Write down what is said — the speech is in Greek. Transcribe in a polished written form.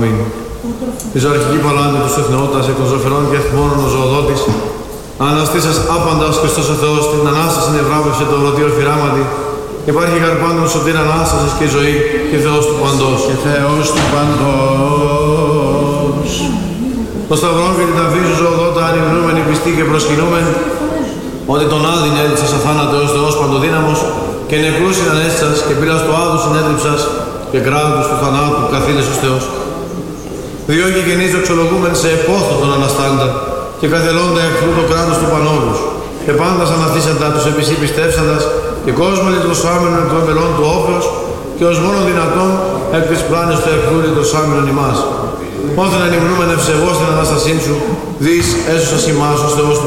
Αμήν. Η ζωαρχική παλάτι του εθνότητας εκ των ζωφερών και εθμόνων ο ζωοδότης, αναστήσας άπαντας Χριστός ο Θεός, την Ανάσταση ευράβευσε το ορωτήριο φυράματι, υπάρχει καρπάντων σωτήρα Ανάστασης και ζωή και Θεός του παντός. Και Θεός του παντός. Το σταυρόν και την ταφή σου ζωοδότα ανυμνούμενοι πιστοί και προσκυνούμεν, ότι τον άδειν έδειξας αθάνατο ως Θεός παντοδύναμος και νεκρούς συνανέστησας και πήρας το άδου συνέδριψας και κράτους του θανάτου καθήλες ως Θεός. Διό και γενείς δοξολογούμεν σε επόθο τον Αναστάντα και καθελώντα εχθρού το κράτος του Πανόλους και πάντας αναθήσαντα τους επισή πιστεύσαντας και κόσμο λυτρωσάμενον εκ των πελών του όφεως και ως μόνο δυνατόν εκ της πλάνης του εχθρού λυτρωσάμενον ημάς. Όθεν ανυμνούμεν ευσεβώς την Ανάστασήν σου, δεις έσωσας ημάς ως Θεός του